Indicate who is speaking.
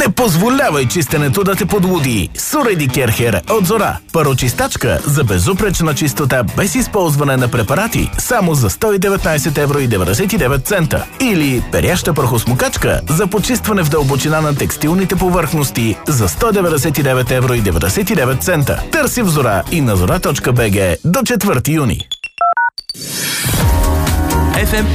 Speaker 1: Не позволявай чистенето да те подлуди. Суредикер Хер от Зора. Парочистачка за безупречна чистота без използване на препарати само за 119,99 евро. Или перяща прахосмокачка за почистване в дълбочина на текстилните повърхности за 199,99 евро. Търси в Зора и на zora.bg до 4 юни.
Speaker 2: FM